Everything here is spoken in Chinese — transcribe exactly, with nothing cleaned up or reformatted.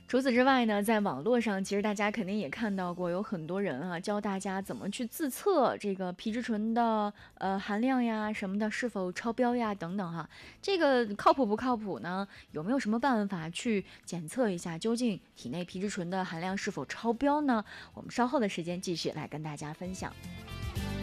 除此之外呢，在网络上，其实大家肯定也看到过，有很多人啊，教大家怎么去自测这个皮质醇的呃含量呀什么的，是否超标呀等等哈。这个靠谱不靠谱呢？有没有什么办法去检测一下，究竟体内皮质醇的含量是否超标呢？我们稍后的时间继续来跟大家分享。